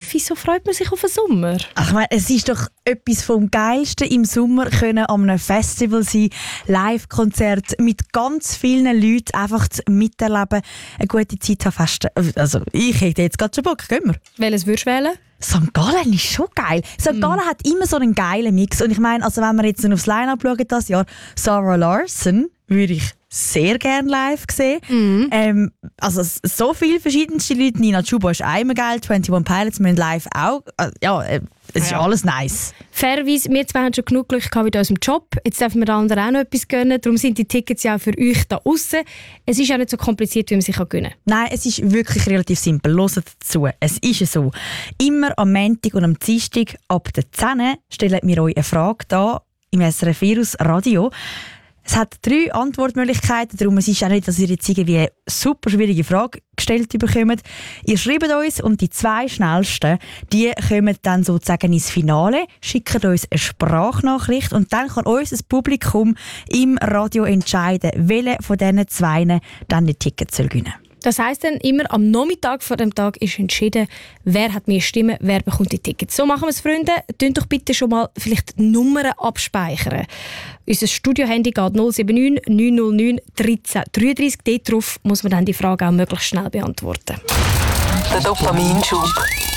wieso freut man sich auf den Sommer? Ach, ich meine, es ist doch etwas vom Geilsten im Sommer können an einem Festival sein, Live-Konzert mit ganz vielen Leuten einfach miterleben, eine gute Zeit haben, festen. Also ich hätte jetzt gerade schon Bock, gehen wir. Welches würdest du wählen? St. Gallen ist schon geil. St. Gallen hat immer so einen geilen Mix. Und ich meine, also wenn wir jetzt aufs Line-Up schauen dieses Jahr, Sarah Larson würde ich sehr gerne live sehen. Also so viele verschiedenste Leute. Nina Chuba ist einmal geil, 21 Pilots müssen live auch. Es ist alles nice. Fairerweise, wir zwei haben schon genug Glück gehabt mit unserem Job. Jetzt dürfen wir den anderen auch noch etwas gönnen. Darum sind die Tickets ja auch für euch da aussen. Es ist auch nicht so kompliziert, wie man sich gönnen kann. Nein, es ist wirklich relativ simpel. Hört dazu. Es ist so. Immer am Montag und am Dienstag ab der 10 stellen wir euch eine Frage da im SRF Virus Radio. Es hat 3 Antwortmöglichkeiten, darum es ist auch nicht, dass ihr jetzt irgendwie eine super schwierige Frage gestellt bekommt. Ihr schreibt uns und die 2 schnellsten, die kommen dann sozusagen ins Finale, schicken uns eine Sprachnachricht und dann kann uns das Publikum im Radio entscheiden, welche von diesen 2 dann die Tickets gewinnen soll. Das heisst dann immer, am Nachmittag vor dem Tag ist entschieden, wer hat mehr Stimmen, wer bekommt die Tickets. So machen wir es, Freunde. Tönt doch bitte schon mal vielleicht die Nummern abspeichern. Unser Studio-Handy geht 079 909 1333. Dort drauf muss man dann die Frage auch möglichst schnell beantworten. Der Dopaminschub.